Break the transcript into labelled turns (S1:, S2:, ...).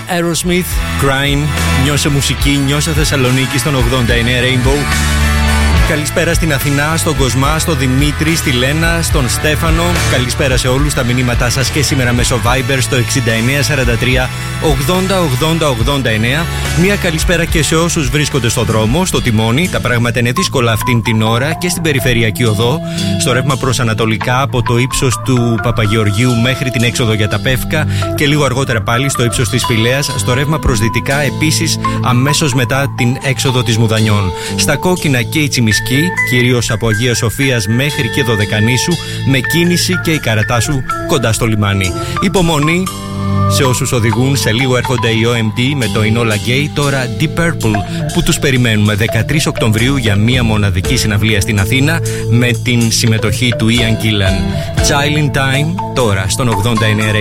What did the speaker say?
S1: Aerosmith, Crying. Νιώσε μουσική, νιώσε Θεσσαλονίκη στον 89 Rainbow. Καλησπέρα στην Αθηνά, στον Κοσμά, στον Δημήτρη, στη Λένα, στον Στέφανο. Καλησπέρα σε όλους, τα μηνύματά σας και σήμερα μέσω Viber στο 6943 80 80 89. Μια καλησπέρα και σε όσους βρίσκονται στον δρόμο, στο τιμόνι. Τα πράγματα είναι δύσκολα αυτήν την ώρα και στην περιφερειακή οδό. Στο ρεύμα προς ανατολικά από το ύψος του Παπαγεωργίου μέχρι την έξοδο για τα Πεύκα και λίγο αργότερα πάλι στο ύψος της Πηλαίας. Στο ρεύμα προς δυτικά επίσης αμέσως μετά την έξοδο της Μουδανιών. Στα κόκκινα και η Τσιμισκή, κυρίως από Αγία Σοφίας μέχρι και Δωδεκανήσου, με κίνηση και η Καρατάσου κοντά στο λιμάνι. Υπομονή σε όσους οδηγούν, σε λίγο έρχονται οι OMD με το Enola Gay, τώρα Deep Purple που τους περιμένουμε 13 Οκτωβρίου για μία μοναδική συναυλία στην Αθήνα με την συμμετοχή του Ian Gillan. Child in Time τώρα στον 89